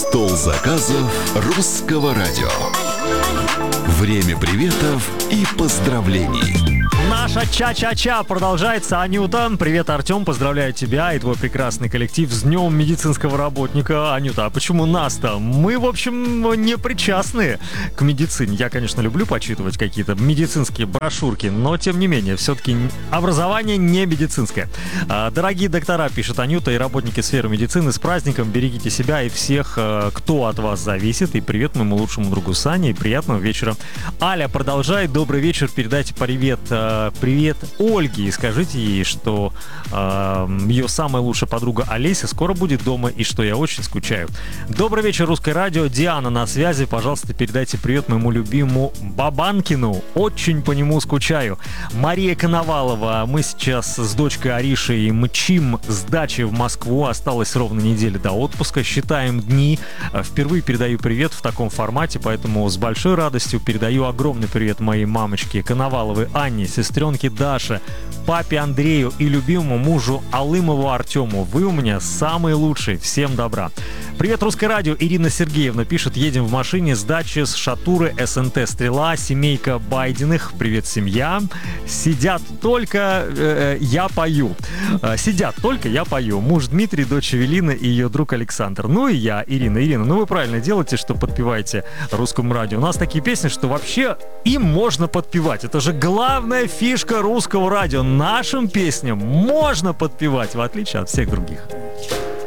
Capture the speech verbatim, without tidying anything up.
Стол заказов русского радио. Время приветов и поздравлений. Наша ча-ча-ча продолжается. Анюта, привет, Артем, поздравляю тебя и твой прекрасный коллектив с Днем медицинского работника. Анюта, а почему нас-то? Мы, в общем, не причастны к медицине. Я, конечно, люблю почитывать какие-то медицинские брошюрки, но, тем не менее, все-таки образование не медицинское. Дорогие доктора, пишет Анюта, и работники сферы медицины, с праздником, берегите себя и всех, кто от вас зависит. И привет моему лучшему другу Сане, и приятного вечера. Аля продолжает. Добрый вечер, передайте привет... Привет Ольге и скажите ей, что э, ее самая лучшая подруга Олеся скоро будет дома и что я очень скучаю. Добрый вечер, Русское радио. Диана на связи. Пожалуйста, передайте привет моему любимому Бабанкину. Очень по нему скучаю. Мария Коновалова. Мы сейчас с дочкой Аришей мчим с дачи в Москву. Осталось ровно неделя до отпуска. Считаем дни. Впервые передаю привет в таком формате, поэтому с большой радостью передаю огромный привет моей мамочке Коноваловой Анне, сестренке Даше, папе Андрею и любимому мужу Алымову Артему. Вы у меня самые лучшие. Всем добра. Привет, Русское радио. Ирина Сергеевна пишет: едем в машине с дачи с Шатуры, СНТ Стрела, семейка Байдиных. Привет, семья. Сидят только э, я пою. Э, сидят только я пою. Муж Дмитрий, дочь Эвелина и ее друг Александр. Ну и я, Ирина. Ирина, ну вы правильно делаете, что подпеваете Русскому радио. У нас такие песни, что вообще им можно подпевать. Это же главная фишка Русского радио. Нашим песням можно подпевать, в отличие от всех других.